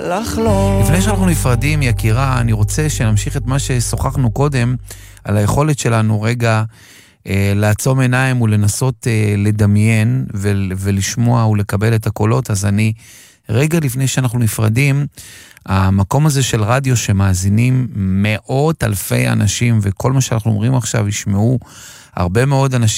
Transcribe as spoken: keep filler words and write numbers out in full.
לחלום. לפני שאנחנו נפרדים, יקירה, אני רוצה שנמשיך את מה ששוחחנו קודם, על היכולת שלנו רגע אה, לעצום עיניים ולנסות אה, לדמיין ול, ולשמוע ולקבל את הקולות. אז אני, רגע לפני שאנחנו נפרדים, המקום הזה של רדיו שמאזינים מאות אלפי אנשים, וכל מה שאנחנו אומרים עכשיו ישמעו הרבה מאוד אנשים,